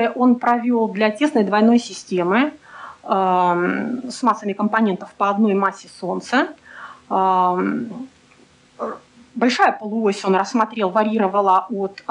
Он провел для тесной двойной системы с массами компонентов по одной массе Солнца. Большая полуось он рассмотрел, варьировала от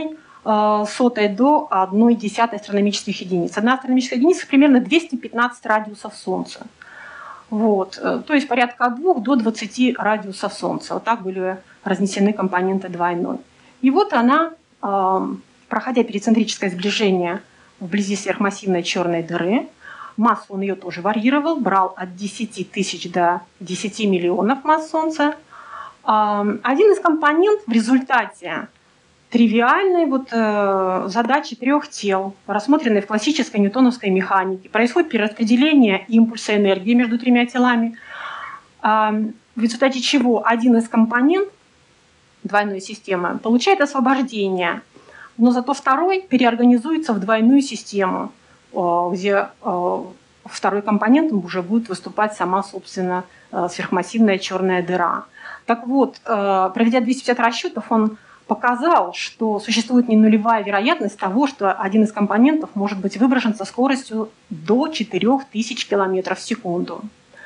1/100 до 1/10 астрономических единиц. Одна астрономическая единица примерно 215 радиусов Солнца. Вот. То есть порядка от 2 до 20 радиусов Солнца. Вот так были разнесены компоненты двойной. И вот она, проходя перицентрическое сближение вблизи сверхмассивной черной дыры, массу он ее тоже варьировал, брал от 10 тысяч до 10 миллионов масс Солнца. Один из компонентов в результате тривиальной задачи трех тел, рассмотренной в классической ньютоновской механике, происходит перераспределение импульса энергии между тремя телами, в результате чего один из компонентов двойной системы получает освобождение, но зато второй переорганизуется в двойную систему, где второй компонентом уже будет выступать сама, собственно, сверхмассивная черная дыра. Так вот, проведя 250 расчетов, он показал, что существует ненулевая вероятность того, что один из компонентов может быть выброшен со скоростью до 4000 км в секунду.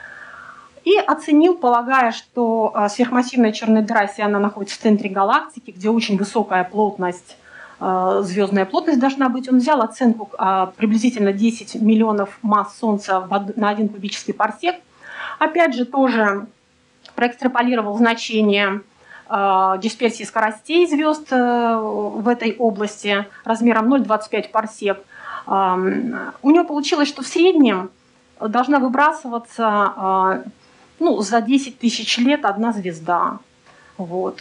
И оценил, полагая, что сверхмассивная черная дыра, если она находится в центре галактики, где очень высокая плотность, звездная плотность должна быть, он взял оценку приблизительно 10 миллионов масс Солнца на 1 кубический парсек. Опять же, тоже проэкстраполировал значение дисперсии скоростей звезд в этой области размером 0,25 парсек. У него получилось, что в среднем должна выбрасываться за 10 тысяч лет одна звезда. Вот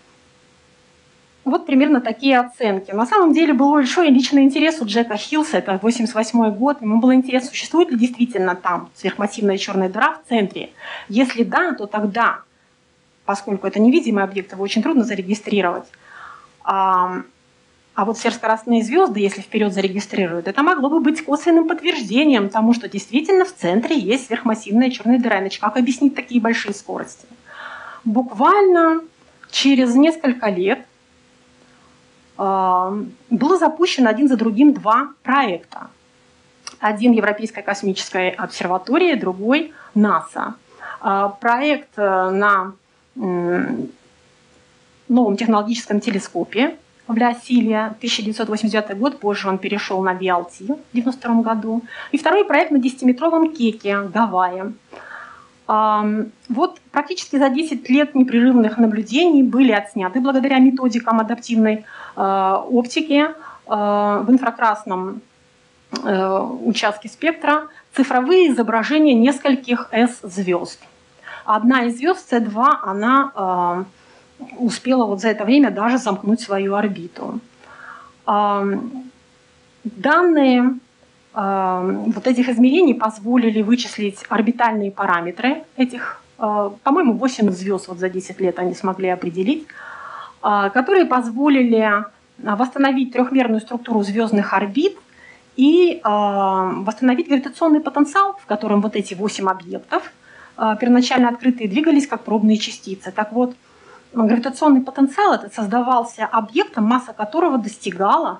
примерно такие оценки. На самом деле был большой личный интерес у Джека Хиллса, это 1988 год. Ему был интерес, существует ли действительно там сверхмассивная черная дыра в центре. Если да, то тогда, поскольку это невидимый объект, его очень трудно зарегистрировать. А вот сверхскоростные звезды, если вперед зарегистрируют, это могло бы быть косвенным подтверждением тому, что действительно в центре есть сверхмассивная черная дыра. Иначе как объяснить такие большие скорости? Буквально через несколько лет было запущено один за другим два проекта. Один Европейской космической обсерватории, другой НАСА. Проект на новом технологическом телескопе в Ля-Силья, 1989 год, позже он перешел на VLT в 1992 году. И второй проект на 10-метровом Кеке, Гавайи. Вот практически за 10 лет непрерывных наблюдений были отсняты благодаря методикам адаптивной оптики в инфракрасном участке спектра цифровые изображения нескольких S-звезд. Одна из звезд, С2, она успела за это время даже замкнуть свою орбиту. Данные этих измерений позволили вычислить орбитальные параметры этих, по-моему, 8 звезд за 10 лет они смогли определить, которые позволили восстановить трехмерную структуру звездных орбит и восстановить гравитационный потенциал, в котором эти 8 объектов, первоначально открытые, двигались как пробные частицы. Так вот, гравитационный потенциал этот создавался объектом, масса которого достигала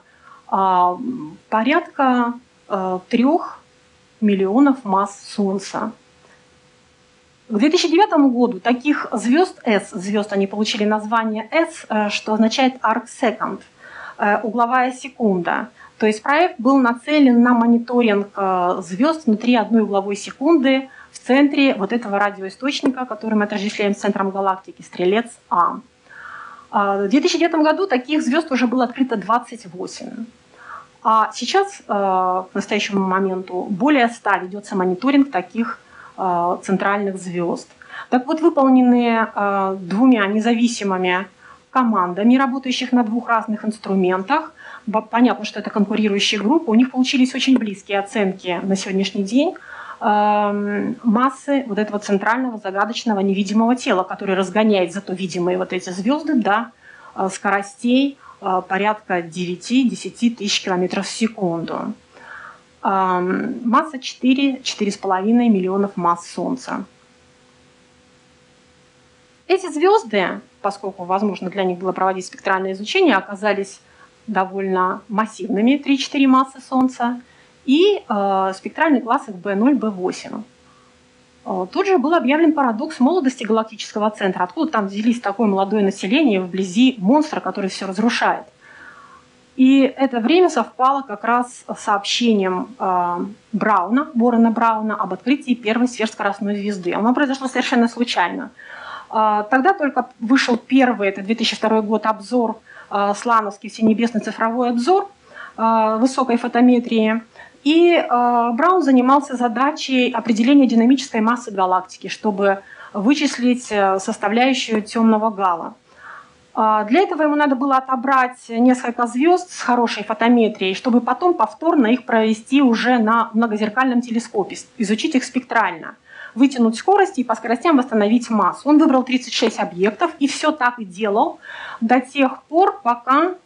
порядка 3 миллионов масс Солнца. К 2009 году таких звезд, S-звезд, они получили название S, что означает arc second, угловая секунда. То есть проект был нацелен на мониторинг звезд внутри одной угловой секунды в центре этого радиоисточника, который мы отождествляем с центром галактики, Стрелец-А. В 2009 году таких звезд уже было открыто 28. А сейчас, к настоящему моменту, более 100 ведется мониторинг таких центральных звезд. Так вот, выполненные двумя независимыми командами, работающих на двух разных инструментах, понятно, что это конкурирующие группы, у них получились очень близкие оценки на сегодняшний день массы этого центрального загадочного невидимого тела, который разгоняет зато видимые эти звезды до скоростей порядка 9-10 тысяч километров в секунду. Масса 4-4,5 миллионов масс Солнца. Эти звезды, поскольку возможно для них было проводить спектральное изучение, оказались довольно массивными, 3-4 массы Солнца, и спектральный класс их B0, B8. Тут же был объявлен парадокс молодости галактического центра. Откуда там взялись такое молодое население вблизи монстра, который все разрушает? И это время совпало как раз с сообщением Ворона Брауна об открытии первой сверхскоростной звезды. Оно произошло совершенно случайно. Тогда только вышел первый, это 2002 год, обзор, слановский всенебесный цифровой обзор высокой фотометрии. И Браун занимался задачей определения динамической массы галактики, чтобы вычислить составляющую темного гала. Для этого ему надо было отобрать несколько звезд с хорошей фотометрией, чтобы потом повторно их провести уже на многозеркальном телескопе, изучить их спектрально, вытянуть скорости и по скоростям восстановить массу. Он выбрал 36 объектов и все так и делал до тех пор, пока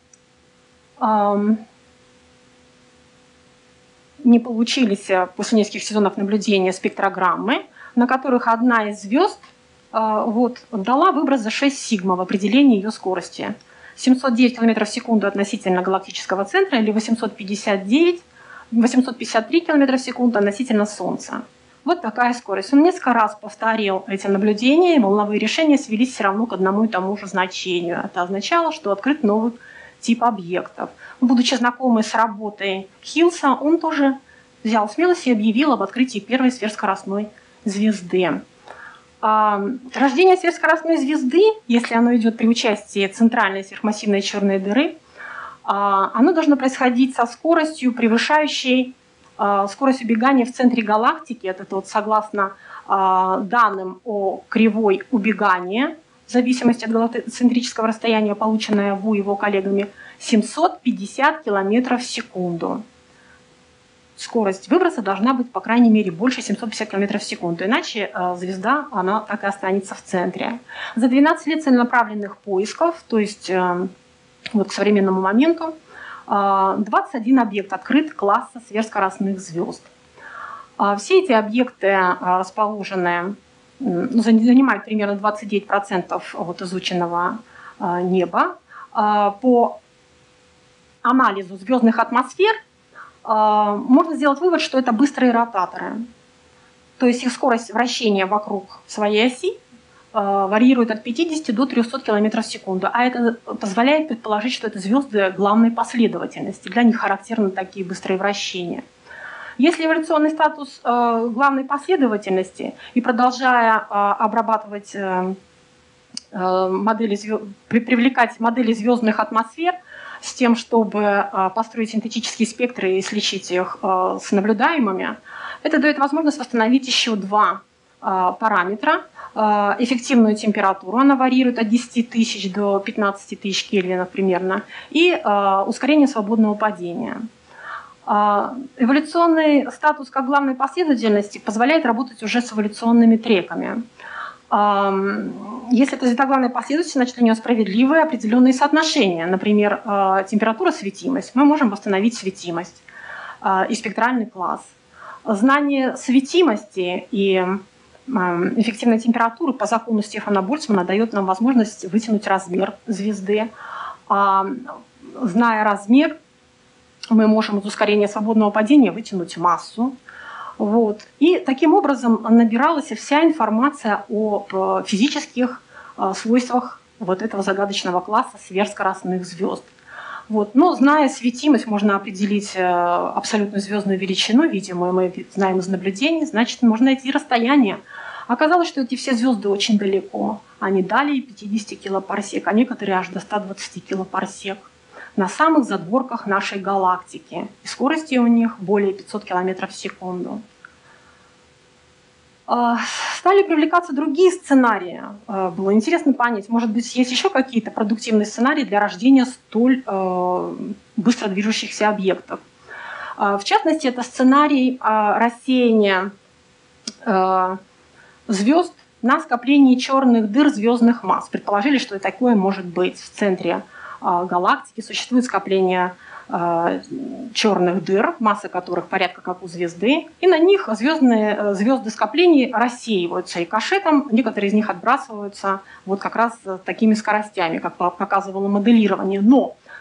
не получились после нескольких сезонов наблюдения спектрограммы, на которых одна из звезд дала выброс за 6 сигма в определении ее скорости. 709 км в секунду относительно галактического центра или 853 км в секунду относительно Солнца. Вот такая скорость. Он несколько раз повторил эти наблюдения, и волновые решения свелись все равно к одному и тому же значению. Это означало, что открыт новый тип объектов. Будучи знакомый с работой Хиллса, он тоже взял смелость и объявил об открытии первой сверхскоростной звезды. Рождение сверхскоростной звезды, если оно идет при участии центральной сверхмассивной черной дыры, оно должно происходить со скоростью, превышающей скорость убегания в центре галактики. Это согласно данным о кривой убегания, в зависимости от галактоцентрического расстояния, полученное Ву и его коллегами, 750 км в секунду. Скорость выброса должна быть, по крайней мере, больше 750 км в секунду, иначе звезда, она так и останется в центре. За 12 лет целенаправленных поисков, то есть к современному моменту, 21 объект открыт класса сверхскоростных звезд. Все эти объекты расположены, занимают примерно 29% от изученного неба. По анализу звездных атмосфер можно сделать вывод, что это быстрые ротаторы. То есть их скорость вращения вокруг своей оси варьирует от 50 до 300 км в секунду. А это позволяет предположить, что это звезды главной последовательности. Для них характерны такие быстрые вращения. Если эволюционный статус главной последовательности, и продолжая обрабатывать привлекать модели звездных атмосфер с тем, чтобы построить синтетические спектры и сличить их с наблюдаемыми, это дает возможность восстановить еще два параметра. Эффективную температуру, она варьирует от 10 тысяч до 15 тысяч кельвинов примерно, и ускорение свободного падения. Эволюционный статус как главной последовательности позволяет работать уже с эволюционными треками. Если это звезда главной последовательности, значит, у нее справедливые определенные соотношения. Например, температура-светимость. Мы можем восстановить светимость и спектральный класс. Знание светимости и эффективной температуры по закону Стефана Больцмана дает нам возможность вытянуть размер звезды. Зная размер, мы можем из ускорения свободного падения вытянуть массу. И таким образом набиралась вся информация о физических свойствах этого загадочного класса сверхскоростных звезд. Но зная светимость, можно определить абсолютную звездную величину, видимую мы знаем из наблюдений, значит, можно найти расстояние. Оказалось, что эти все звезды очень далеко. Они далее 50 килопарсек, а некоторые аж до 120 килопарсек. На самых задворках нашей галактики. И скорости у них более 500 км в секунду. Стали привлекаться другие сценарии. Было интересно понять, может быть, есть еще какие-то продуктивные сценарии для рождения столь быстро движущихся объектов. В частности, это сценарий рассеяния звезд на скоплении черных дыр звездных масс. Предположили, что и такое может быть в центре галактики. Существует скопление черных дыр, масса которых порядка как у звезды, и на них звезды скоплений рассеиваются рикошетом, некоторые из них отбрасываются как раз такими скоростями, как показывало моделирование. Но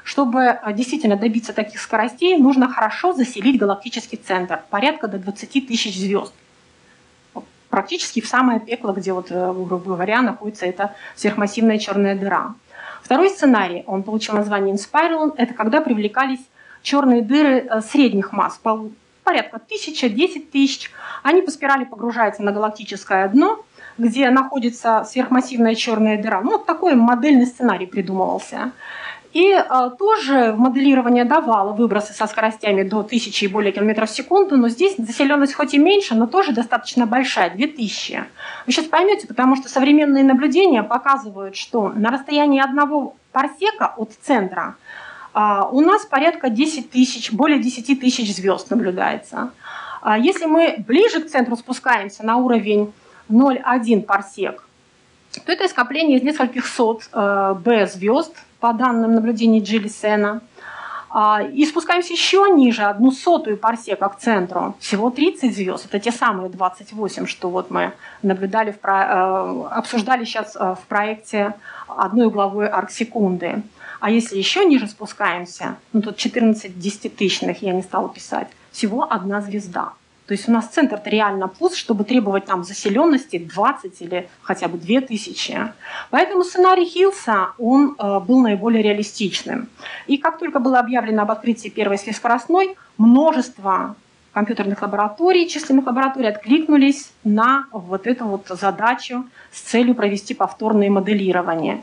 Чтобы действительно добиться таких скоростей, нужно хорошо заселить галактический центр, порядка до 20 тысяч звезд. Практически в самое пекло, где, вот, грубо говоря, находится эта сверхмассивная черная дыра. Второй сценарий, он получил название Inspiron, это когда привлекались черные дыры средних масс, порядка 1000, 10 тысяч. Они по спирали погружаются на галактическое дно, где находится сверхмассивная черная дыра. Ну, вот такой модельный сценарий придумывался. И тоже моделирование давало выбросы со скоростями до 1000 и более километров в секунду, но здесь заселенность хоть и меньше, но тоже достаточно большая, 2000. Вы сейчас поймете, потому что современные наблюдения показывают, что на расстоянии 1 парсека от центра у нас порядка 10 тысяч, более 10 тысяч звезд наблюдается. Если мы ближе к центру спускаемся на уровень 0,1 парсек, то это скопление из нескольких сот B-звезд, по данным наблюдений Джилли Сена. И спускаемся еще ниже, 1/100 парсека к центру, всего 30 звезд. Это те самые 28, что вот мы наблюдали, обсуждали сейчас в проекте одной угловой арксекунды. А если еще ниже спускаемся, ну тут 14 десятитысячных я не стала писать, всего 1 звезда. То есть у нас центр-то реально пуст, чтобы требовать там заселенности 20 или хотя бы 2000. Поэтому сценарий Хиллса, он был наиболее реалистичным. И как только было объявлено об открытии первой сверхскоростной, множество компьютерных лабораторий, численных лабораторий откликнулись на вот эту вот задачу с целью провести повторное моделирование.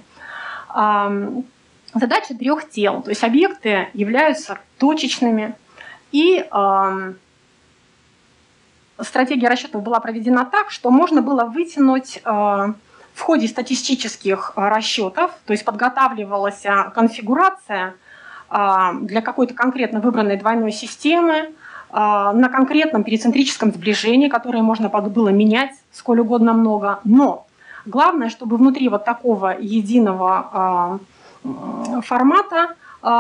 Задача 3 тел, то есть объекты являются точечными, и стратегия расчетов была проведена так, что можно было вытянуть в ходе статистических расчетов, то есть подготавливалась конфигурация для какой-то конкретно выбранной двойной системы на конкретном перицентрическом сближении, которое можно было менять сколь угодно много. Но главное, чтобы внутри вот такого единого формата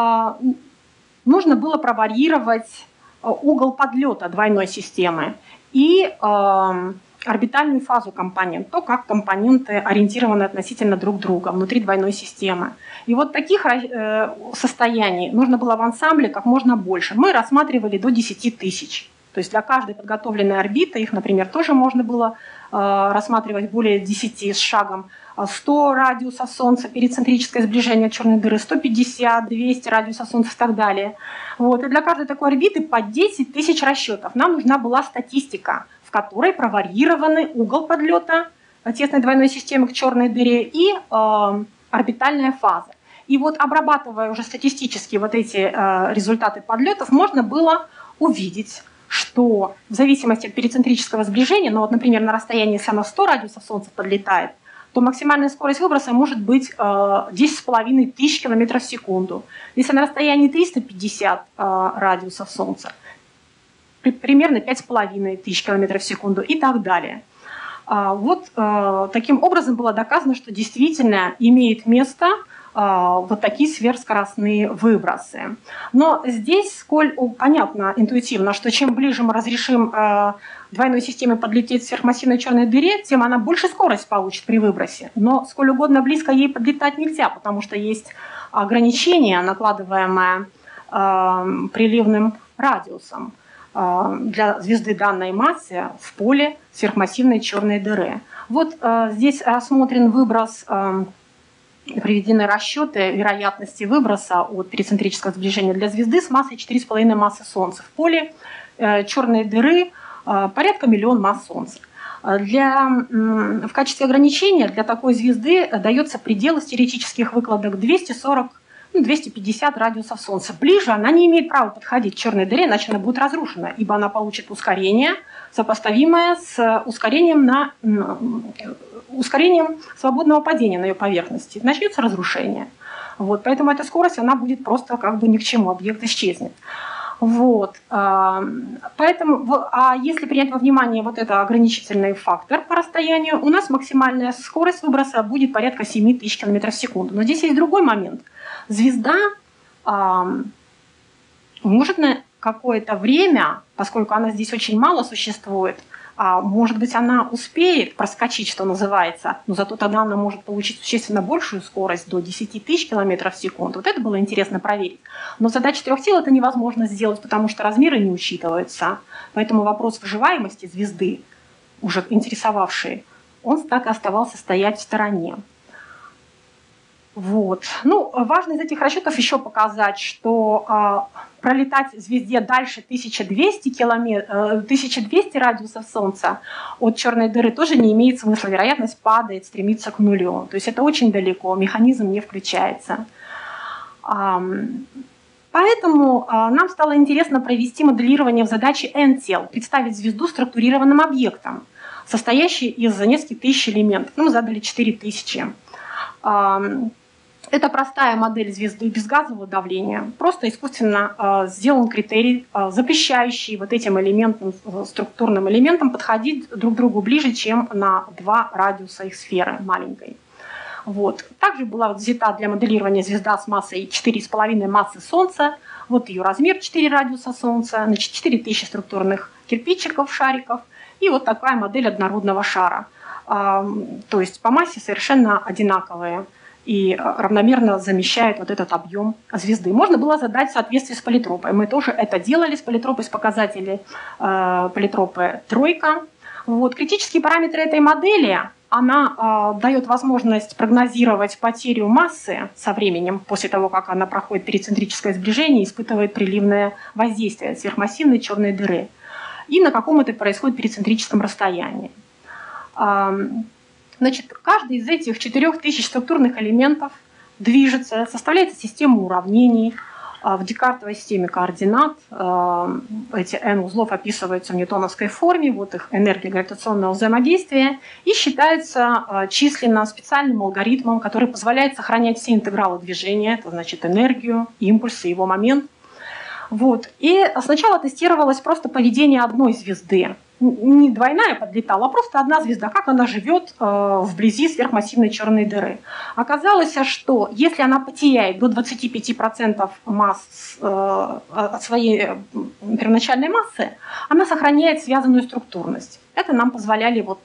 нужно было проварьировать угол подлета двойной системы и орбитальную фазу компонент, то, как компоненты ориентированы относительно друг друга внутри двойной системы. И вот таких состояний нужно было в ансамбле как можно больше. Мы рассматривали до 10 тысяч. То есть для каждой подготовленной орбиты, их, например, тоже можно было рассматривать более 10 с шагом. 100 радиусов Солнца, перицентрическое сближение черной дыры, 150, 200 радиусов Солнца и так далее. Вот. И для каждой такой орбиты по 10 тысяч расчетов. Нам нужна была статистика, в которой проварьированы угол подлета тесной двойной системы к черной дыре и орбитальная фаза. И вот обрабатывая уже статистически вот эти результаты подлетов, можно было увидеть, что в зависимости от перицентрического сближения, ну вот, например, на расстоянии, если она 100 радиусов Солнца подлетает, то максимальная скорость выброса может быть 10,5 тысяч километров в секунду. Если на расстоянии 350 радиусов Солнца, примерно 5,5 тысяч километров в секунду и так далее. Вот таким образом было доказано, что действительно имеет место вот такие сверхскоростные выбросы. Но здесь, сколь понятно интуитивно, что чем ближе мы разрешим двойной системе подлететь к сверхмассивной черной дыре, тем она больше скорость получит при выбросе. Но сколь угодно близко ей подлетать нельзя, потому что есть ограничение, накладываемое приливным радиусом для звезды данной массы в поле сверхмассивной черной дыры. Вот здесь рассмотрен выброс, приведены расчеты вероятности выброса от перицентрического сближения для звезды с массой 4,5 массы Солнца. В поле черной дыры порядка 1 миллион масс Солнца. В качестве ограничения для такой звезды дается предел из теоретических выкладок 240-250 радиусов Солнца. Ближе она не имеет права подходить к черной дыре, иначе она будет разрушена, ибо она получит ускорение, сопоставимое с ускорением свободного падения на ее поверхности. Начнется разрушение. Вот, поэтому эта скорость она будет просто как бы ни к чему, объект исчезнет. Вот. Поэтому, если принять во внимание вот этот ограничительный фактор по расстоянию, у нас максимальная скорость выброса будет порядка 7 тысяч километров в секунду. Но здесь есть другой момент. Звезда может на какое-то время, поскольку она здесь очень мало существует, Может быть, она успеет проскочить, что называется, но зато тогда она может получить существенно большую скорость, до 10 тысяч километров в секунду. Вот это было интересно проверить. Но в задаче 3 тел это невозможно сделать, потому что размеры не учитываются. Поэтому вопрос выживаемости звезды, уже интересовавший, он так и оставался стоять в стороне. Вот. Ну, важно из этих расчетов еще показать, что пролетать звезде дальше 1200 радиусов Солнца от черной дыры тоже не имеет смысла. Вероятность падает, стремится к нулю. То есть это очень далеко, механизм не включается. Поэтому нам стало интересно провести моделирование в задаче N тел, представить звезду структурированным объектом, состоящий из нескольких тысяч элементов. Ну, мы задали 4000. Это простая модель звезды без газового давления. Просто искусственно сделан критерий, запрещающий вот этим элементам, структурным элементам подходить друг к другу ближе, чем на 2 радиуса их сферы маленькой. Вот. Также была взята для моделирования звезда с массой 4,5 массы Солнца. Вот ее размер 4 радиуса Солнца, значит 4000 структурных кирпичиков, шариков. И вот такая модель однородного шара. То есть по массе совершенно одинаковые и равномерно замещает вот этот объем звезды. Можно было задать в соответствии с политропой. Мы тоже это делали с политропой, с показателей политропы 3. Вот. Критические параметры этой модели, она дает возможность прогнозировать потерю массы со временем, после того, как она проходит перицентрическое сближение и испытывает приливное воздействие сверхмассивной черной дыры. И на каком это происходит перицентрическом расстоянии. Значит, каждый из этих 4000 структурных элементов движется, составляет систему уравнений в декартовой системе координат. Эти n узлов описываются в ньютоновской форме, вот их энергия гравитационного взаимодействия, и считается численно специальным алгоритмом, который позволяет сохранять все интегралы движения, это значит энергию, импульс и его момент. Вот. И сначала тестировалось просто поведение одной звезды. Не двойная подлетала, а просто одна звезда, как она живет вблизи сверхмассивной черной дыры. Оказалось, что если она потеряет до 25% масс от своей первоначальной массы, она сохраняет связанную структурность. Это нам позволяли вот,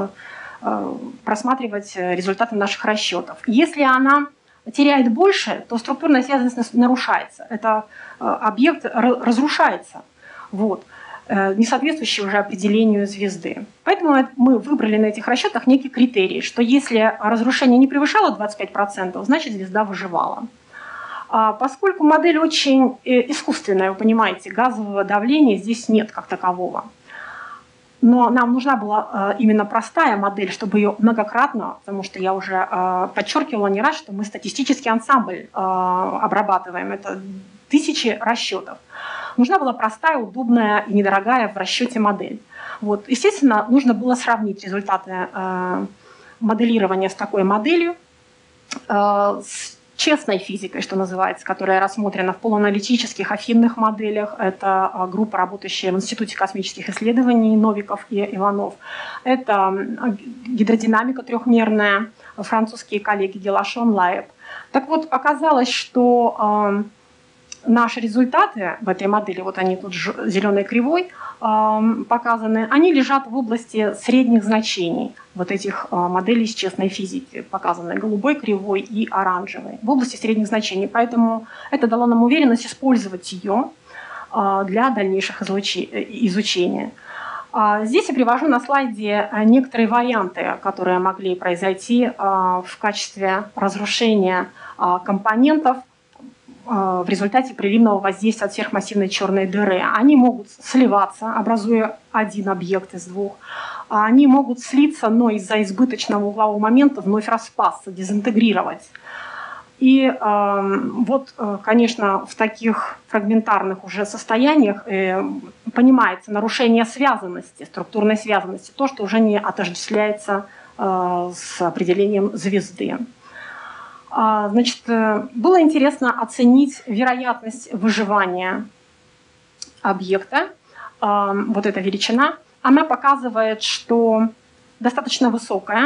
просматривать результаты наших расчетов. Если она теряет больше, то структурная связанность нарушается. Это объект разрушается. Вот. Не соответствующий уже определению звезды. Поэтому мы выбрали на этих расчетах некий критерий, что если разрушение не превышало 25%, значит звезда выживала. Поскольку модель очень искусственная, вы понимаете, газового давления здесь нет как такового. Но нам нужна была именно простая модель, чтобы ее многократно, потому что я уже подчеркивала не раз, что мы статистический ансамбль обрабатываем, это тысячи расчетов. Нужна была простая, удобная и недорогая в расчете модель. Вот. Естественно, нужно было сравнить результаты моделирования с такой моделью, с честной физикой, что называется, которая рассмотрена в полуаналитических афинных моделях. Это группа, работающая в Институте космических исследований, Новиков и Иванов. Это гидродинамика трехмерная, французские коллеги Делашон, Лаеб. Так вот, оказалось, что наши результаты в этой модели, вот они тут зеленой кривой показаны, они лежат в области средних значений вот этих моделей с честной физики, показанной голубой кривой и оранжевой, в области средних значений. Поэтому это дало нам уверенность использовать ее для дальнейших изучения. Здесь я привожу на слайде некоторые варианты, которые могли произойти в качестве разрушения компонентов в результате приливного воздействия от сверхмассивной черной дыры. Они могут сливаться, образуя один объект из двух. Они могут слиться, но из-за избыточного углового момента вновь распасться, дезинтегрировать. И вот, конечно, в таких фрагментарных уже состояниях понимается нарушение связанности, структурной связанности, то, что уже не отождествляется с определением звезды. Значит, было интересно оценить вероятность выживания объекта. Вот эта величина, она показывает, что достаточно высокая,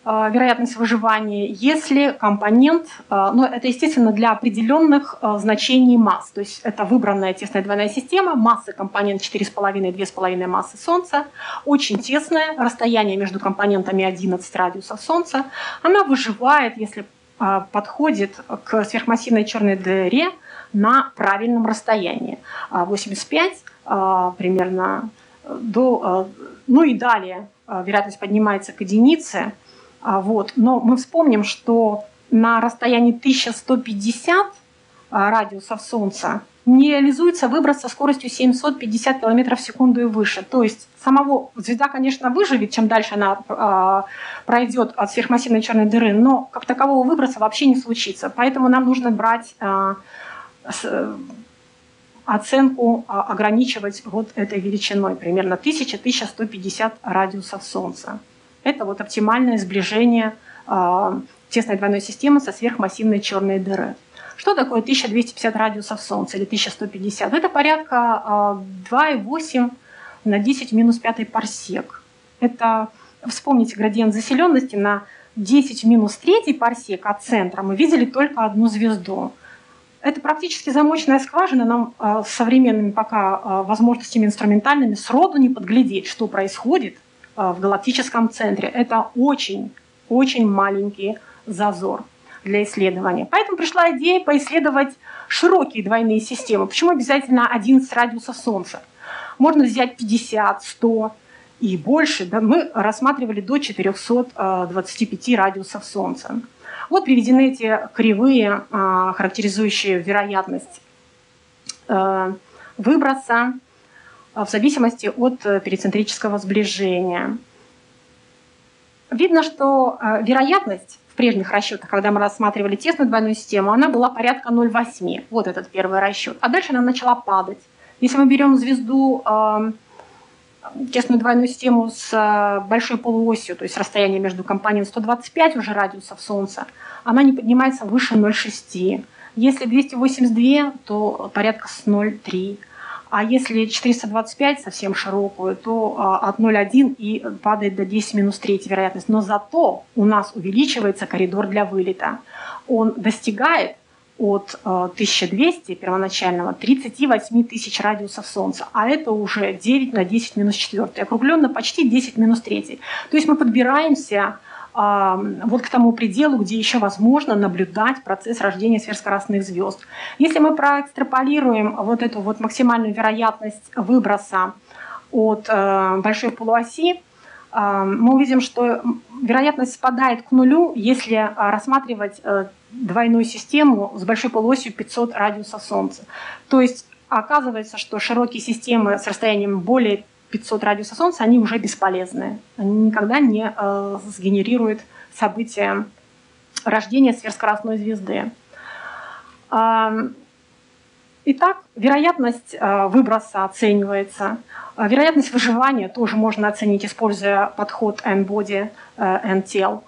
вероятность выживания, если компонент, ну, это, естественно, для определенных значений масс, то есть это выбранная тесная двойная система, массы компонент 4,5-2,5 массы Солнца, очень тесное, расстояние между компонентами 11 радиусов Солнца, она выживает, если подходит к сверхмассивной черной дыре на правильном расстоянии, 85 примерно до, ну и далее вероятность поднимается к единице. Вот. Но мы вспомним, что на расстоянии 1150 радиусов Солнца не реализуется выброс со скоростью 750 км в секунду и выше. То есть самого звезда, конечно, выживет, чем дальше она пройдет от сверхмассивной черной дыры, но как такового выброса вообще не случится. Поэтому нам нужно брать оценку, ограничивать вот этой величиной, примерно 1000-1150 радиусов Солнца. Это вот оптимальное сближение тесной двойной системы со сверхмассивной черной дыры. Что такое 1250 радиусов Солнца или 1150? Это порядка 2,8 на 10 в минус 5 парсек. Это, вспомните, градиент заселенности на 10 в минус 3 парсек от центра мы видели только одну звезду. Это практически замочная скважина, нам с современными пока возможностями инструментальными сроду не подглядеть, что происходит в галактическом центре. Это очень маленький зазор для исследования. Поэтому пришла идея поисследовать широкие двойные системы. Почему обязательно 11 радиусов Солнца? Можно взять 50, 100 и больше. Да, мы рассматривали до 425 радиусов Солнца. Вот приведены эти кривые, характеризующие вероятность выброса в зависимости от перицентрического сближения. Видно, что вероятность в прежних расчетах, когда мы рассматривали тесную двойную систему, она была порядка 0,8. Вот этот первый расчет. А дальше она начала падать. Если мы берем звезду, тесную двойную систему с большой полуосью, то есть расстояние между компонентами 125 уже радиусов Солнца, она не поднимается выше 0,6. Если 282, то порядка с 0,3. А если 425, совсем широкую, то от 0,1 и падает до 10 минус 3 вероятность. Но зато у нас увеличивается коридор для вылета. Он достигает от 1200 первоначального 38 тысяч радиусов Солнца. А это уже 9 на 10 минус 4. Округленно почти 10 минус 3. То есть мы подбираемся вот к тому пределу, где еще возможно наблюдать процесс рождения сверхскоростных звезд. Если мы проэкстраполируем вот эту вот максимальную вероятность выброса от большой полуоси, мы увидим, что вероятность спадает к нулю, если рассматривать двойную систему с большой полуосью 500 радиусов Солнца. То есть оказывается, что широкие системы с расстоянием более 500 радиусов Солнца, они уже бесполезны. Они никогда не сгенерируют события рождения сверхскоростной звезды. Итак, вероятность выброса оценивается. Вероятность выживания тоже можно оценить, используя подход N-body, N-тел.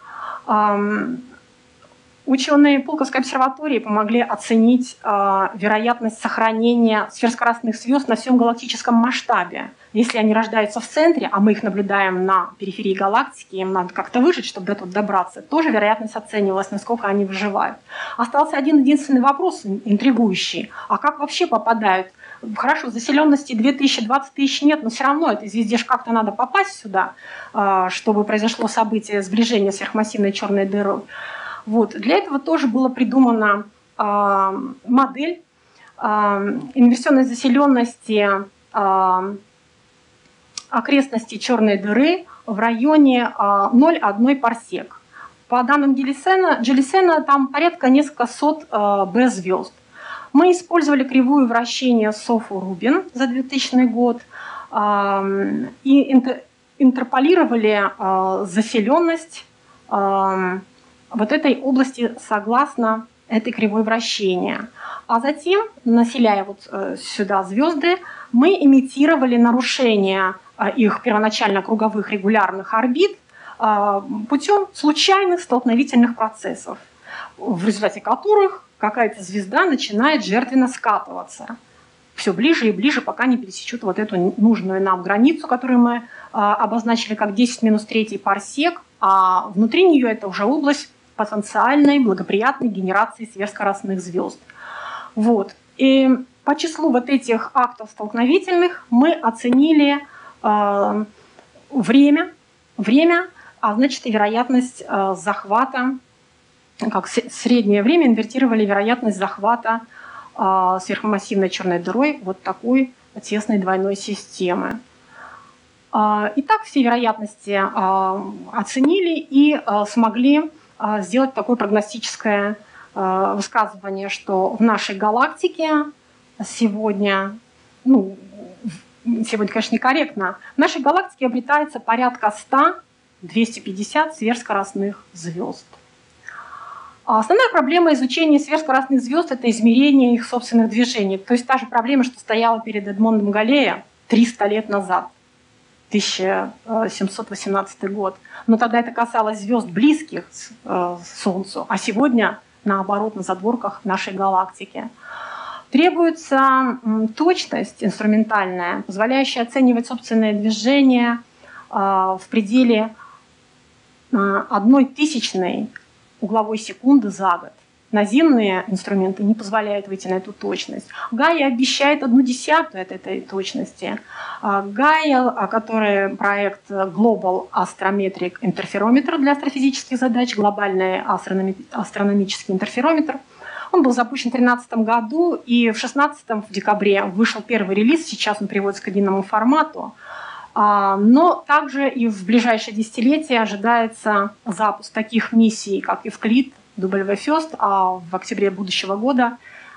Ученые Пулковской обсерватории помогли оценить вероятность сохранения сверхскоростных звезд на всем галактическом масштабе. Если они рождаются в центре, а мы их наблюдаем на периферии галактики, им надо как-то выжить, чтобы до туда добраться, тоже вероятность оценивалась, насколько они выживают. Остался один единственный вопрос интригующий. А как вообще попадают? Хорошо, заселенности 2000-20 тысяч нет, но все равно этой звезде как-то надо попасть сюда, чтобы произошло событие сближения сверхмассивной черной дырой. Вот. Для этого тоже была придумана модель инверсионной заселенности окрестностей черной дыры в районе 0,1 парсек. По данным Джелисена там порядка несколько сот Б звезд. Мы использовали кривую вращения Софу-Рубин за 2000 год и интерполировали заселенность вот этой области согласно этой кривой вращения. А затем, населяя вот сюда звезды, мы имитировали нарушение их первоначально круговых регулярных орбит путем случайных столкновительных процессов, в результате которых какая-то звезда начинает жертвенно скатываться все ближе и ближе, пока не пересечут вот эту нужную нам границу, которую мы обозначили как 10 минус 3 парсек а внутри нее это уже область потенциальной благоприятной генерации сверхскоростных звезд. Вот. И по числу вот этих актов столкновительных мы оценили время, а значит и вероятность захвата, как среднее время инвертировали вероятность захвата сверхмассивной черной дырой вот такой тесной двойной системы. Итак, все вероятности оценили и смогли сделать такое прогностическое высказывание, что в нашей галактике сегодня, сегодня, конечно, некорректно, в нашей галактике обретается порядка 100-250 сверхскоростных звезд. Основная проблема изучения сверхскоростных звезд – это измерение их собственных движений. То есть та же проблема, что стояла перед Эдмондом Галлея 300 лет назад, 1718 год. Но тогда это касалось звезд близких к Солнцу, а сегодня, наоборот, на задворках нашей галактики. Требуется точность инструментальная, позволяющая оценивать собственное движение в пределе 1/1000 угловой секунды за год. Наземные инструменты не позволяют выйти на эту точность. Гайя обещает 1/10 от этой точности. Гайя, который проект Global Astrometric Interferometer для астрофизических задач, глобальный астрономический интерферометр, он был запущен в 2013 году, и в 2016 в декабре вышел первый релиз, сейчас он приводится к единому формату. Но также и в ближайшее десятилетие ожидается запуск таких миссий, как Евклид, WFIRST, а в октябре будущего года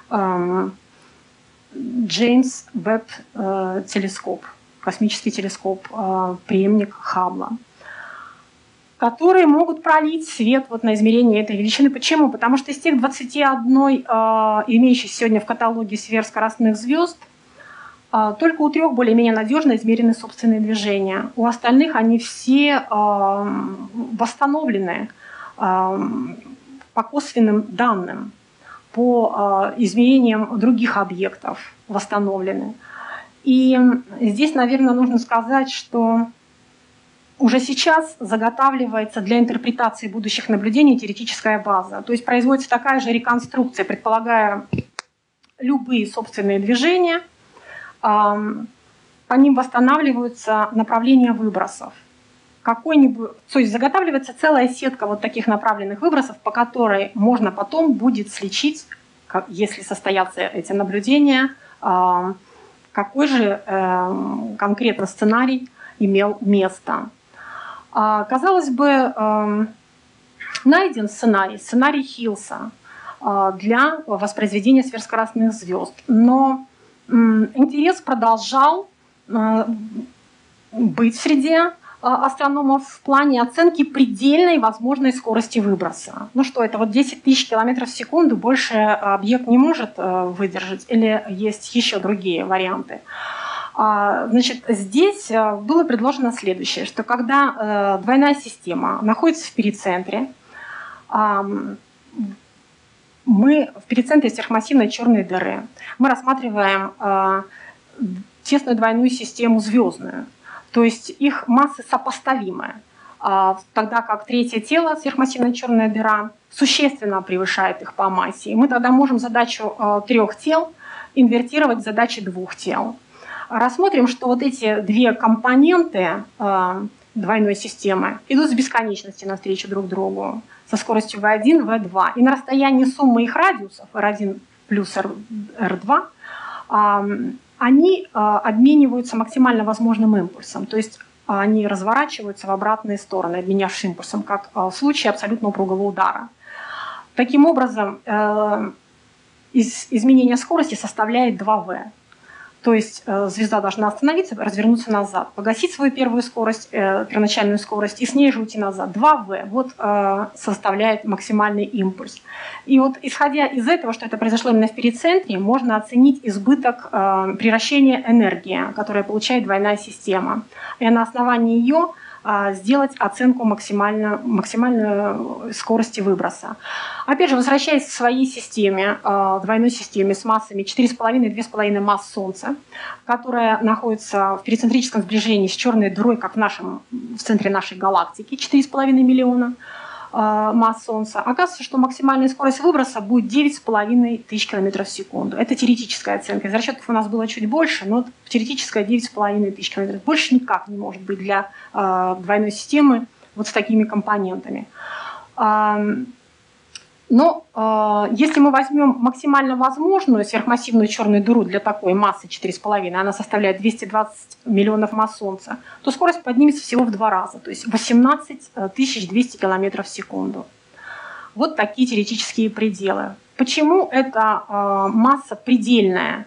Джеймс Вебб телескоп, космический телескоп, преемник Хаббла, которые могут пролить свет вот на измерение этой величины. Почему? Потому что из тех 21 имеющихся сегодня в каталоге сверхскоростных звезд, только у 3 более-менее надежно измерены собственные движения. У остальных они все восстановлены по косвенным данным, по измерениям других объектов восстановлены. И здесь, наверное, нужно сказать, что уже сейчас заготавливается для интерпретации будущих наблюдений теоретическая база. То есть производится такая же реконструкция, предполагая любые собственные движения, по ним восстанавливаются направления выбросов. То есть заготавливается целая сетка вот таких направленных выбросов, по которой можно потом будет сличить, если состоятся эти наблюдения, какой же конкретно сценарий имел место. Казалось бы, найден сценарий Хиллса для воспроизведения сверхскоростных звезд, но интерес продолжал быть среди астрономов в плане оценки предельной возможной скорости выброса. Ну что, это вот 10 тысяч километров в секунду, больше объект не может выдержать, или есть еще другие варианты? Значит, здесь было предложено следующее, что когда двойная система находится в перицентре, мы в перицентре сверхмассивной черной дыры, мы рассматриваем тесную двойную систему звездную, то есть их массы сопоставимы, тогда как третье тело, сверхмассивная черная дыра, существенно превышает их по массе. И мы тогда можем задачу 3 тел инвертировать в задачи 2 тел. Рассмотрим, что вот эти 2 компоненты двойной системы идут с бесконечности навстречу друг другу, со скоростью v1, v2. И на расстоянии суммы их радиусов, r1 плюс r2, они обмениваются максимально возможным импульсом. То есть они разворачиваются в обратные стороны, обменявшись импульсом, как в случае абсолютно упругого удара. Таким образом, изменение скорости составляет 2v. То есть звезда должна остановиться, развернуться назад, погасить свою первую скорость, первоначальную скорость, и с ней же уйти назад. 2v вот составляет максимальный импульс. И вот исходя из этого, что это произошло именно в перицентре, можно оценить избыток приращения энергии, которую получает двойная система. И на основании ее сделать оценку максимальной скорости выброса. Опять же, возвращаясь к своей системе, двойной системе с массами 4,5 и 2,5 масс Солнца, которая находится в перицентрическом сближении с черной дырой, как в центре нашей галактики, 4,5 миллиона масс Солнца, оказывается, что максимальная скорость выброса будет 9,5 тысяч километров в секунду. Это теоретическая оценка. Из расчетов у нас было чуть больше, но теоретическая 9,5 тысяч километров. Больше никак не может быть для двойной системы вот с такими компонентами. Но если мы возьмем максимально возможную сверхмассивную черную дыру для такой массы 4,5, она составляет 220 миллионов масс Солнца, то скорость поднимется всего в 2 раза, то есть 18 200 километров в секунду. Вот такие теоретические пределы. Почему эта масса предельная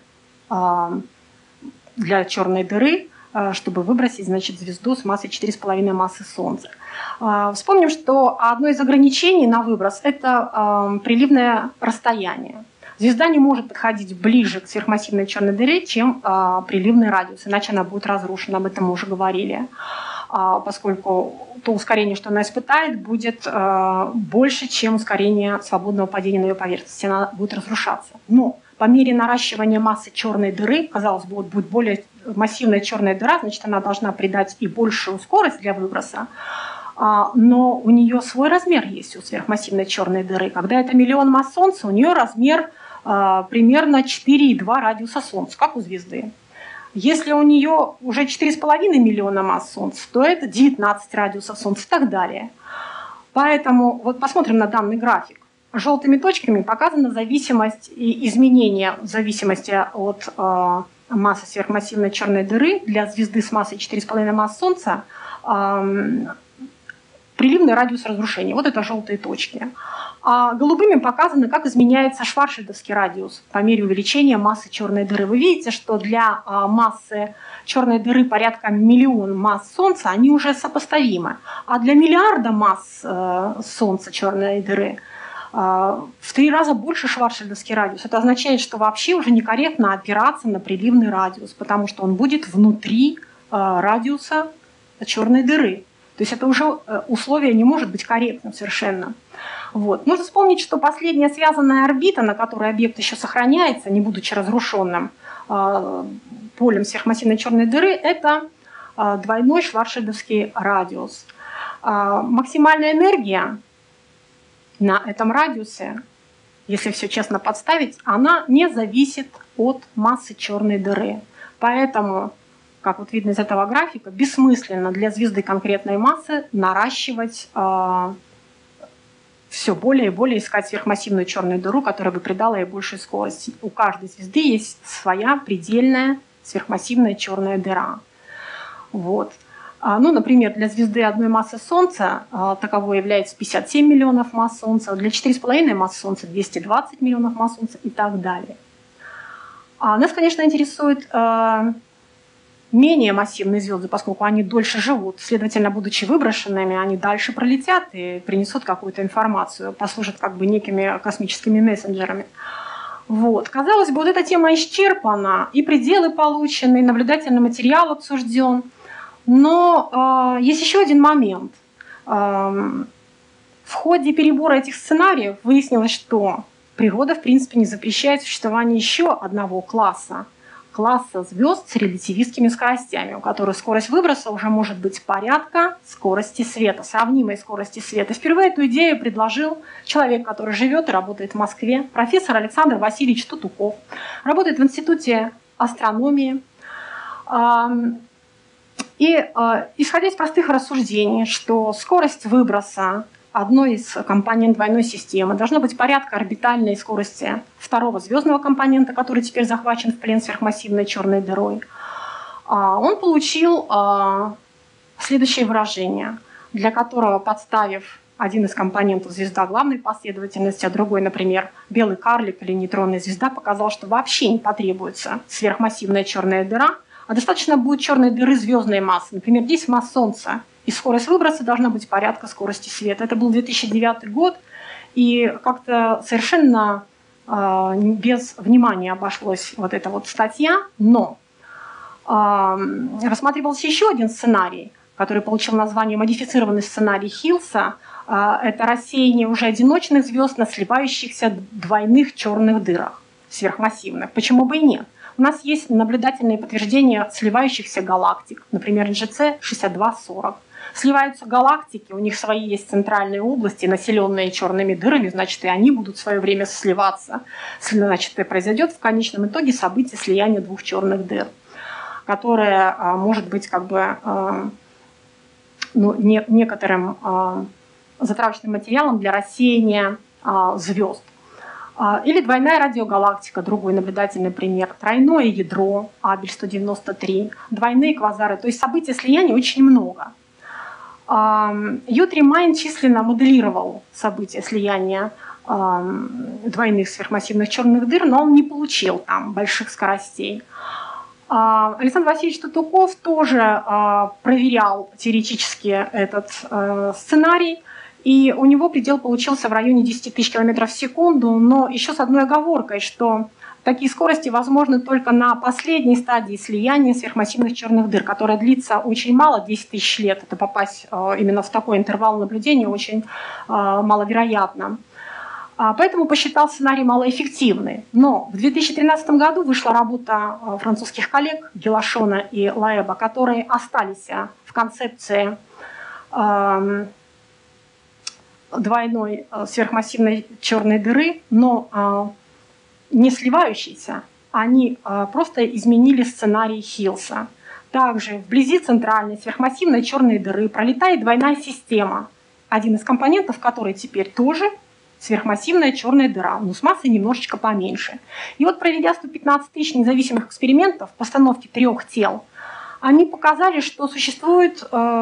для черной дыры, чтобы выбросить, значит, звезду с массой 4,5 массы Солнца? Вспомним, что одно из ограничений на выброс – это приливное расстояние. Звезда не может подходить ближе к сверхмассивной черной дыре, чем приливный радиус, иначе она будет разрушена, об этом мы уже говорили, поскольку то ускорение, что она испытает, будет больше, чем ускорение свободного падения на ее поверхность, она будет разрушаться. Но по мере наращивания массы черной дыры, казалось бы, вот будет более массивная черная дыра, значит, она должна придать и большую скорость для выброса, но у нее свой размер есть, у сверхмассивной черной дыры. Когда это миллион масс Солнца, у нее размер примерно 4,2 радиуса Солнца, как у звезды. Если у нее уже 4,5 миллиона масс Солнца, то это 19 радиусов Солнца и так далее. Поэтому вот посмотрим на данный график. Желтыми точками показана зависимость и изменение в зависимости от массы сверхмассивной черной дыры для звезды с массой 4,5 масс Солнца, приливный радиус разрушения. Вот это желтые точки. А голубыми показано, как изменяется шварцшильдовский радиус по мере увеличения массы черной дыры. Вы видите, что для массы черной дыры порядка миллион масс Солнца они уже сопоставимы. А для миллиарда масс Солнца черной дыры в 3 раза больше шварцшильдовский радиус. Это означает, что вообще уже некорректно опираться на приливный радиус, потому что он будет внутри радиуса черной дыры. То есть это уже условие не может быть корректным совершенно. Вот. Нужно вспомнить, что последняя связанная орбита, на которой объект еще сохраняется, не будучи разрушенным полем сверхмассивной черной дыры, это двойной шварцшильдовский радиус. Максимальная энергия на этом радиусе, если все честно подставить, она не зависит от массы черной дыры. Поэтому, как вот видно из этого графика, бессмысленно для звезды конкретной массы наращивать все более и более, искать сверхмассивную черную дыру, которая бы придала ей большую скорость. У каждой звезды есть своя предельная сверхмассивная черная дыра. Вот. Ну, например, для звезды одной массы Солнца таковой является 57 миллионов масс Солнца, для 4,5 масс Солнца 220 миллионов масс Солнца и так далее. Нас, конечно, интересует менее массивные звезды, поскольку они дольше живут. Следовательно, будучи выброшенными, они дальше пролетят и принесут какую-то информацию, послужат как бы некими космическими мессенджерами. Вот. Казалось бы, вот эта тема исчерпана, и пределы получены, и наблюдательный материал обсужден. Но есть еще один момент. В ходе перебора этих сценариев выяснилось, что природа, в принципе, не запрещает существование еще одного класса звезд с релятивистскими скоростями, у которых скорость выброса уже может быть порядка скорости света, сравнимой скорости света. Впервые эту идею предложил человек, который живет и работает в Москве, профессор Александр Васильевич Тутуков, работает в Институте астрономии. И исходя из простых рассуждений, что скорость выброса одной из компонент двойной системы должна быть порядка орбитальной скорости второго звездного компонента, который теперь захвачен в плен сверхмассивной черной дырой, он получил следующее выражение, для которого, подставив один из компонентов звезда главной последовательности, а другой, например, белый карлик или нейтронная звезда, показал, что вообще не потребуется сверхмассивная черная дыра, а достаточно будет черной дыры звездной массы, например, 10 масс Солнца, и скорость выброса должна быть порядка скорости света. Это был 2009 год, и как-то совершенно без внимания обошлась вот эта вот статья, но рассматривался еще один сценарий, который получил название «Модифицированный сценарий Хиллса», это рассеяние уже одиночных звезд на сливающихся двойных черных дырах, сверхмассивных. Почему бы и нет? У нас есть наблюдательные подтверждения сливающихся галактик, например, GC 6240. Сливаются галактики, у них свои есть центральные области, населенные черными дырами, значит, и они будут в свое время сливаться. Значит, и произойдет в конечном итоге событие слияния двух черных дыр, которое может быть как бы некоторым затравочным материалом для рассеяния звезд. Или двойная радиогалактика, другой наблюдательный пример. Тройное ядро, Абель-193, двойные квазары. То есть событий слияния очень много. Ютри Майн численно моделировал события слияния двойных сверхмассивных черных дыр, но он не получил там больших скоростей. Александр Васильевич Татуков тоже проверял теоретически этот сценарий, и у него предел получился в районе 10 тысяч километров в секунду, но еще с одной оговоркой, что такие скорости возможны только на последней стадии слияния сверхмассивных черных дыр, которая длится очень мало, 10 тысяч лет. Это попасть именно в такой интервал наблюдения очень маловероятно. Поэтому посчитал сценарий малоэффективный. Но в 2013 году вышла работа французских коллег Гелашона и Лаэба, которые остались в концепции двойной сверхмассивной черной дыры, но не сливающейся. Они просто изменили сценарий Хиллса. Также вблизи центральной сверхмассивной черной дыры пролетает двойная система, один из компонентов которой теперь тоже сверхмассивная черная дыра, но с массой немножечко поменьше. И вот, проведя 115 тысяч независимых экспериментов, постановки 3 тел, они показали, что существует,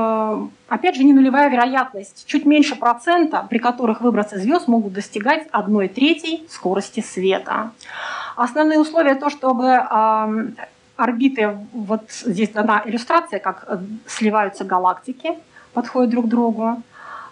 опять же, не нулевая вероятность, чуть меньше процента, при которых выбросы звезд могут достигать 1/3 скорости света. Основные условия то, чтобы орбиты, вот здесь дана иллюстрация, как сливаются галактики, подходят друг к другу.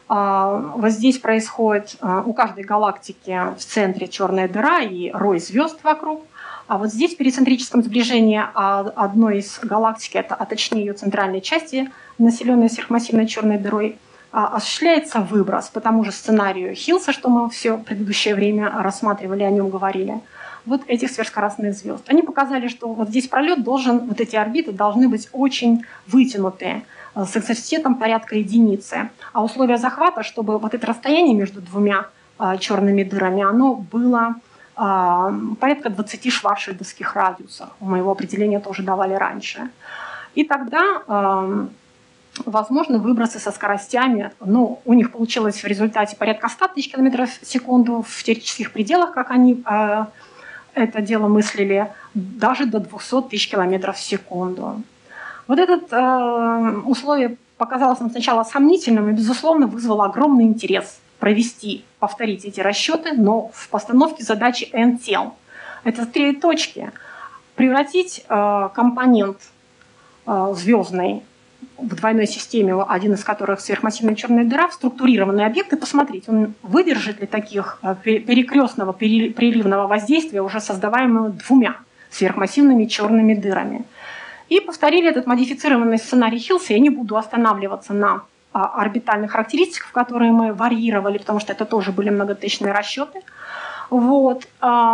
Вот здесь происходит у каждой галактики в центре черная дыра и рой звезд вокруг. А вот здесь в перицентрическом сближении одной из галактики, а точнее ее центральной части, населенной сверхмассивной черной дырой, осуществляется выброс по тому же сценарию Хиллса, что мы все предыдущее время рассматривали, о нем говорили, вот этих сверхскоростных звезд. Они показали, что вот здесь пролет должен, вот эти орбиты должны быть очень вытянутые, с экзотитетом порядка единицы. А условия захвата, чтобы вот это расстояние между двумя черными дырами, оно было порядка 20 шварцшильдовских радиусов. Моего определения тоже давали раньше. И тогда возможны выбросы со скоростями, ну, у них получилось в результате порядка 100 тысяч километров в секунду в теоретических пределах, как они это дело мыслили, даже до 200 тысяч километров в секунду. Вот это условие показалось нам сначала сомнительным и, безусловно, вызвало огромный интерес повторить эти расчеты, но в постановке задачи N тел. Это 3 точки. Превратить компонент звездный в двойной системе, один из которых сверхмассивная черная дыра, в структурированный объект и посмотреть, он выдержит ли таких перекрестного приливного воздействия, уже создаваемого двумя сверхмассивными черными дырами. И повторили этот модифицированный сценарий Хиллса. Я не буду останавливаться на орбитальных характеристиках, которые мы варьировали, потому что это тоже были многотысячные расчеты. Вот.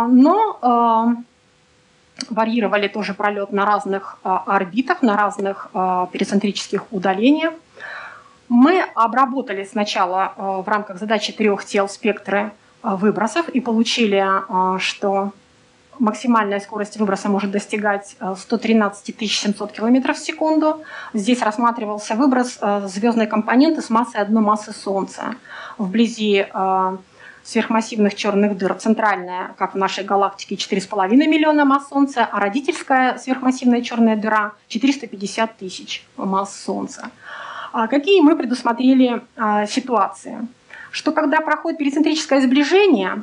Но варьировали тоже пролет на разных орбитах, на разных перицентрических удалениях. Мы обработали сначала в рамках задачи 3 тел спектры выбросов и получили, что максимальная скорость выброса может достигать 113 700 км в секунду. Здесь рассматривался выброс звездной компоненты с массой одной массы Солнца. Вблизи сверхмассивных черных дыр центральная, как в нашей галактике, 4,5 миллиона масс Солнца, а родительская сверхмассивная черная дыра 450 тысяч масс Солнца. Какие мы предусмотрели ситуации? Что когда проходит перицентрическое сближение,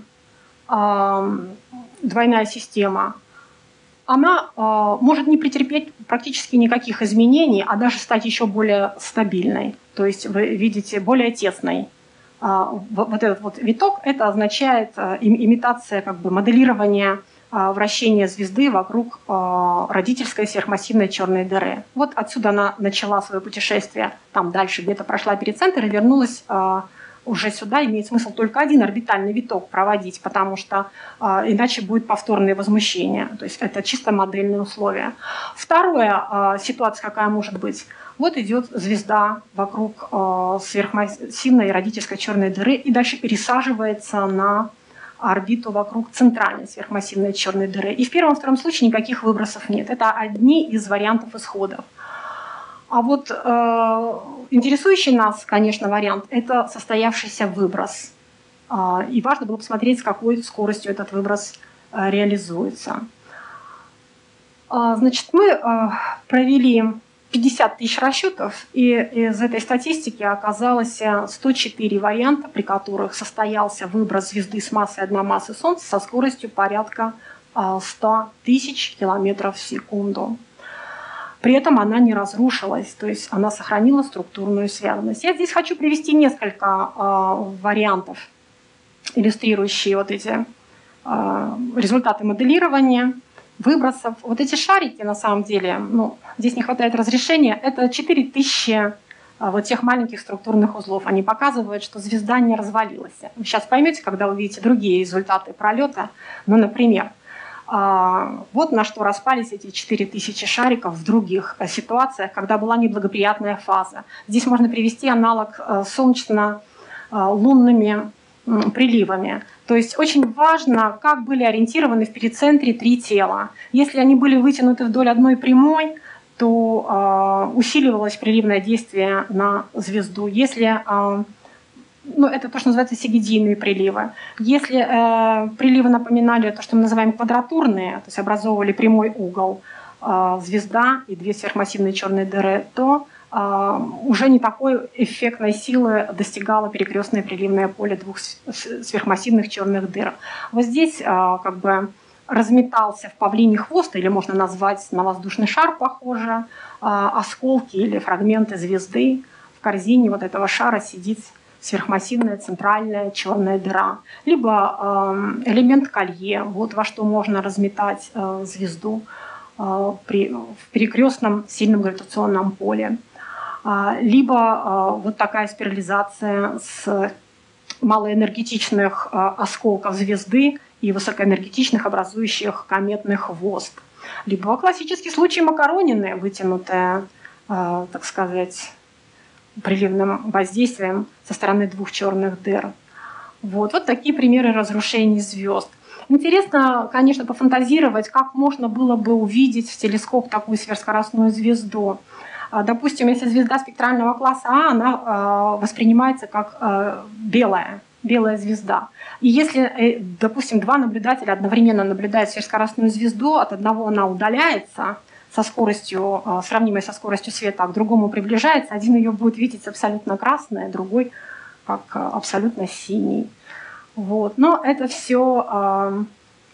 двойная система, она может не претерпеть практически никаких изменений, а даже стать еще более стабильной. То есть вы видите более тесной. Вот этот вот виток, это означает имитация, как бы моделирование вращения звезды вокруг родительской сверхмассивной черной дыры. Вот отсюда она начала свое путешествие, там дальше где-то прошла перицентр и вернулась уже сюда. Имеет смысл только один орбитальный виток проводить, потому что иначе будет повторное возмущение. То есть это чисто модельные условия. Вторая ситуация, какая может быть. Вот идет звезда вокруг сверхмассивной родительской черной дыры и дальше пересаживается на орбиту вокруг центральной сверхмассивной черной дыры. И в первом и втором случае никаких выбросов нет. Это одни из вариантов исходов. А вот интересующий нас, конечно, вариант – это состоявшийся выброс. И важно было посмотреть, с какой скоростью этот выброс реализуется. Значит, мы провели 50 тысяч расчетов, и из этой статистики оказалось 104 варианта, при которых состоялся выброс звезды с массой 1 массы Солнца со скоростью порядка 100 тысяч километров в секунду. При этом она не разрушилась, то есть она сохранила структурную связанность. Я здесь хочу привести несколько вариантов, иллюстрирующие вот эти результаты моделирования выбросов. Вот эти шарики, на самом деле, здесь не хватает разрешения, это 4000 вот тех маленьких структурных узлов. Они показывают, что звезда не развалилась. Вы сейчас поймете, когда увидите другие результаты пролета. Например, вот на что распались эти 4000 шариков в других ситуациях, когда была неблагоприятная фаза. Здесь можно привести аналог с солнечно-лунными приливами. То есть очень важно, как были ориентированы в перицентре 3 тела. Если они были вытянуты вдоль одной прямой, то усиливалось приливное действие на звезду. Если это то, что называется сигидийные приливы. Если приливы напоминали то, что мы называем квадратурные, то есть образовывали прямой угол, звезда и 2 сверхмассивные черные дыры, то уже не такой эффектной силы достигало перекрестное приливное поле 2 сверхмассивных черных дыр. Вот здесь как бы разметался в павлиний хвост, или можно назвать на воздушный шар похоже, осколки или фрагменты звезды. В корзине вот этого шара сидит сверхмассивная центральная черная дыра. Либо элемент колье, вот во что можно разметать звезду в перекрестном сильном гравитационном поле. Либо вот такая спирализация с малоэнергетичных осколков звезды и высокоэнергетичных, образующих кометный хвост. Либо классический случай макаронины, вытянутая, так сказать, приливным воздействием со стороны 2 черных дыр. Вот такие примеры разрушений звезд. Интересно, конечно, пофантазировать, как можно было бы увидеть в телескоп такую сверхскоростную звезду. Допустим, если звезда спектрального класса А, она воспринимается как белая звезда. И если, допустим, 2 наблюдателя одновременно наблюдают сверхскоростную звезду, от одного она удаляется со скоростью, сравнимой со скоростью света, а к другому приближается, один ее будет видеть абсолютно красной, другой как абсолютно синий. Вот. Но это все,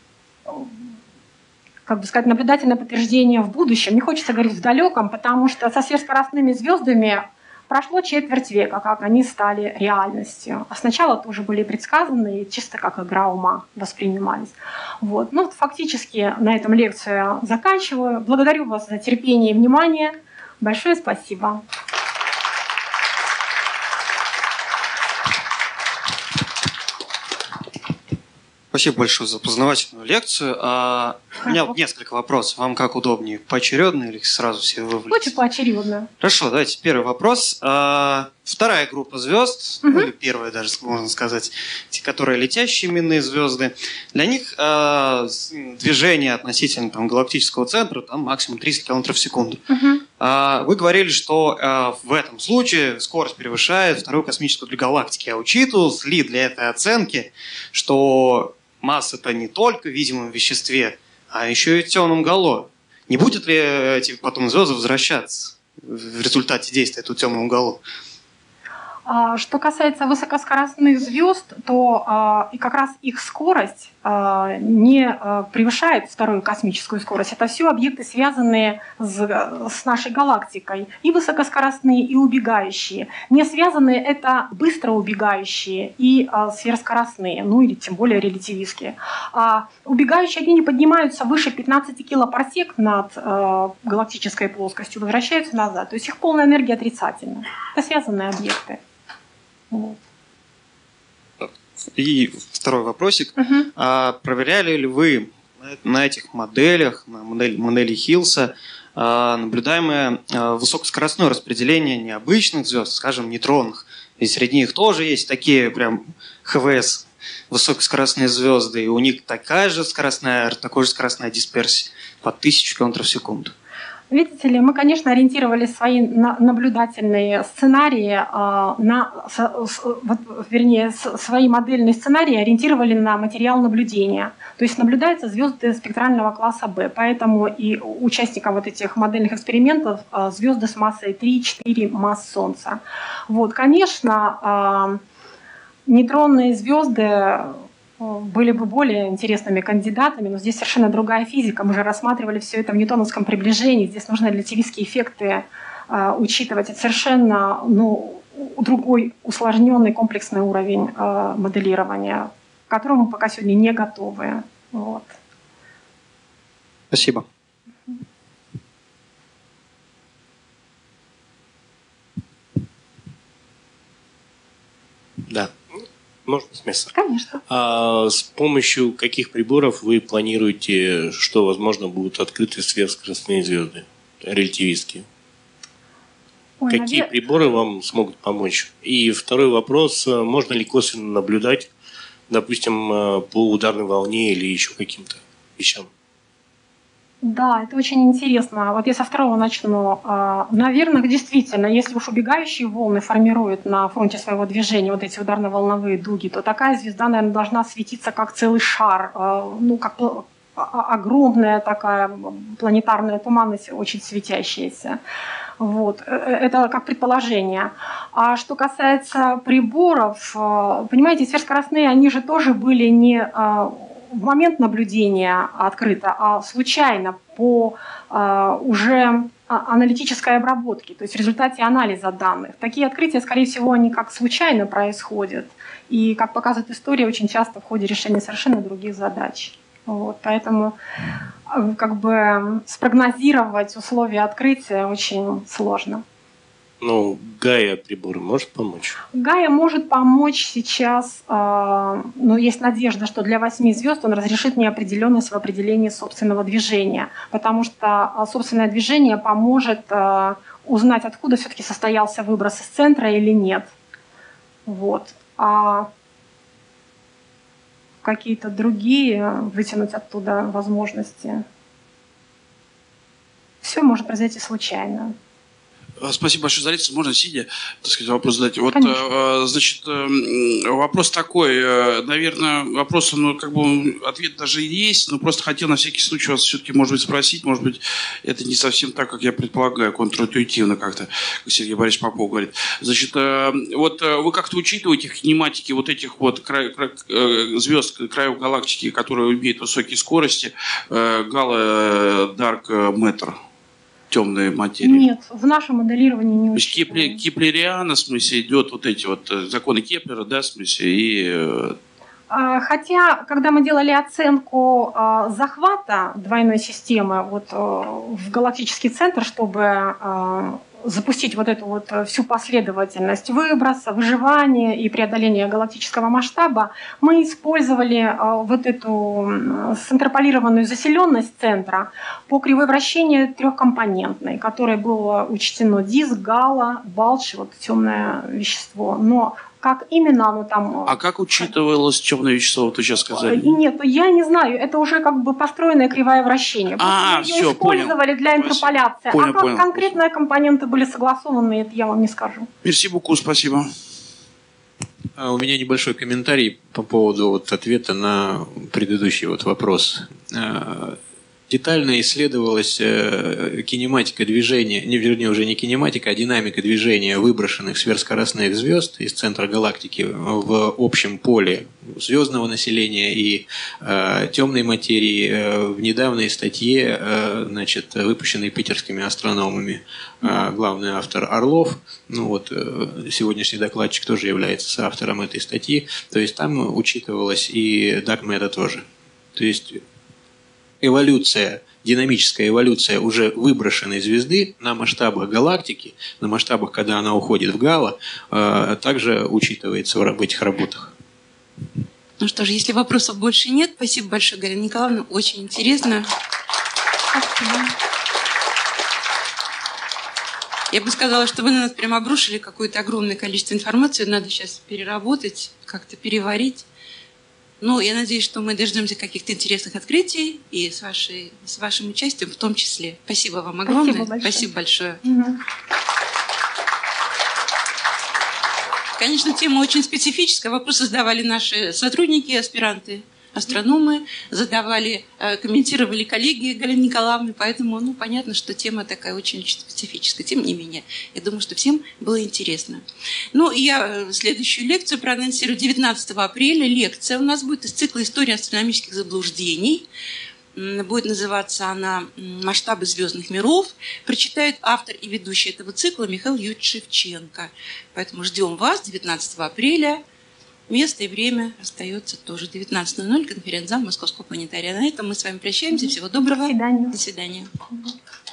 как бы сказать, наблюдательное подтверждение в будущем. Не хочется говорить в далеком, потому что со сверхскоростными звездами прошло четверть века, как они стали реальностью. А сначала тоже были предсказаны и чисто как игра ума воспринимались. Вот. Фактически на этом лекцию заканчиваю. Благодарю вас за терпение и внимание. Большое спасибо. Спасибо большое за познавательную лекцию. У меня несколько вопросов. Вам как удобнее, поочередно или сразу все вывалить? Лучше поочередно. Хорошо, давайте первый вопрос. Вторая группа звезд, или первая даже, можно сказать, те, которые летящие именные звезды, для них движение относительно галактического центра максимум 300 км в секунду. Вы говорили, что в этом случае скорость превышает вторую космическую для галактики. А учитывалось ли для этой оценки, что масса-то не только в видимом веществе, а еще и в темном гало? Не будет ли эти потом звезды возвращаться в результате действия этого темного гало? Что касается высокоскоростных звезд, то и как раз их скорость не превышает вторую космическую скорость. Это все объекты, связанные с нашей галактикой. И высокоскоростные, и убегающие. Не связанные — это быстро убегающие и сверхскоростные, ну или тем более релятивистские. Убегающие они не поднимаются выше 15 килопарсек над галактической плоскостью, возвращаются назад. То есть их полная энергия отрицательная. Это связанные объекты. Вот. И второй вопросик. Проверяли ли вы на этих моделях, на модели Хиллса, наблюдаемое высокоскоростное распределение необычных звезд, скажем, нейтронных? И среди них тоже есть такие прям ХВС, высокоскоростные звезды, и у них такая же скоростная дисперсия под 1000 км в секунду. Видите ли, мы, конечно, ориентировали свои наблюдательные сценарии, свои модельные сценарии ориентировали на материал наблюдения. То есть наблюдаются звезды спектрального класса Б, поэтому и участникам вот этих модельных экспериментов звезды с массой 3-4 масс Солнца. Вот, конечно, нейтронные звезды были бы более интересными кандидатами, но здесь совершенно другая физика. Мы же рассматривали все это в ньютоновском приближении. Здесь нужно релятивистские эффекты учитывать. Это совершенно другой усложненный комплексный уровень моделирования, к которому мы пока сегодня не готовы. Вот. Спасибо. Да. Можно с места? Конечно. С помощью каких приборов вы планируете, что, возможно, будут открыты сверхскоростные звезды, релятивистские? Какие приборы вам смогут помочь? И второй вопрос, можно ли косвенно наблюдать, допустим, по ударной волне или еще каким-то вещам? Да, это очень интересно. Вот я со второго начну. Наверное, действительно, если уж убегающие волны формируют на фронте своего движения вот эти ударно-волновые дуги, то такая звезда, наверное, должна светиться как целый шар, как огромная такая планетарная туманность, очень светящаяся. Вот. Это как предположение. А что касается приборов, понимаете, сверхскоростные, они же тоже были не в момент наблюдения открыто, а случайно по уже аналитической обработке, то есть в результате анализа данных. Такие открытия, скорее всего, они как случайно происходят. И, как показывает история, очень часто в ходе решения совершенно других задач. Вот. Поэтому спрогнозировать условия открытия очень сложно. Ну, Гайа прибор может помочь? Гайа может помочь сейчас, но есть надежда, что для 8 звезд он разрешит неопределенность в определении собственного движения, потому что собственное движение поможет узнать, откуда все-таки состоялся выброс из центра или нет. Вот. А какие-то другие вытянуть оттуда возможности. Все может произойти случайно. Спасибо большое за лекцию. Можно, сидя, так сказать, вопрос задать? Вот, значит, вопрос такой, наверное, вопрос, ответ даже есть, но просто хотел на всякий случай вас все-таки, может быть, спросить, может быть, это не совсем так, как я предполагаю, контринтуитивно как-то, как Сергей Борисович Попов говорит. Значит, вот вы как-то учитываете в кинематике вот этих вот звезд, краев галактики, которые имеют высокие скорости, Гала, Дарк, Мэттер? Темные материи. Нет, в нашем моделировании не учитываем. То есть кеплериано, в смысле, идет вот эти вот законы Кеплера, да, в смысле, и... Хотя, когда мы делали оценку захвата двойной системы в галактический центр, чтобы запустить вот эту вот всю последовательность выброса, выживания и преодоления галактического масштаба, мы использовали вот эту синтерполированную заселенность центра по кривой вращения трехкомпонентной, которой было учтено диск, гала, балч, вот темное вещество. Но как именно оно там... А как учитывалось темное вещество, вот вы сейчас сказали? Нет, я не знаю, это уже построенная кривая вращения. Мы ее использовали для интерполяции. Понял, конкретные компоненты были согласованы, это я вам не скажу. Мерси буку, спасибо. У меня небольшой комментарий по поводу ответа на предыдущий вопрос. детально исследовалась кинематика движения, вернее, уже не кинематика, а динамика движения выброшенных сверхскоростных звезд из центра галактики в общем поле звездного населения и темной материи в недавней статье, значит, выпущенной питерскими астрономами. Главный автор Орлов, ну вот сегодняшний докладчик тоже является соавтором этой статьи, то есть там учитывалась и Дарк-Мэттер тоже. То есть эволюция, динамическая эволюция уже выброшенной звезды на масштабах галактики, на масштабах, когда она уходит в гало, также учитывается в этих работах. Ну что ж, если вопросов больше нет, спасибо большое, Галина Николаевна, очень интересно. Я бы сказала, что вы на нас прямо обрушили какое-то огромное количество информации, надо сейчас переработать, как-то переварить. Ну, я надеюсь, что мы дождемся каких-то интересных открытий и с вашим участием в том числе. Спасибо вам огромное. Спасибо большое. Конечно, тема очень специфическая. Вопросы задавали наши сотрудники, аспиранты, астрономы, комментировали коллеги Галины Николаевны, поэтому, понятно, что тема такая очень-очень специфическая. Тем не менее, я думаю, что всем было интересно. Ну, и я следующую лекцию проанонсирую 19 апреля. Лекция у нас будет из цикла «История астрономических заблуждений». Будет называться она «Масштабы звездных миров». Прочитает автор и ведущий этого цикла Михаил Юрьевич Шевченко. Поэтому ждем вас 19 апреля. Место и время остается тоже 19:00, конференц-зал Московского планетария. На этом мы с вами прощаемся. Всего доброго. До свидания. До свидания.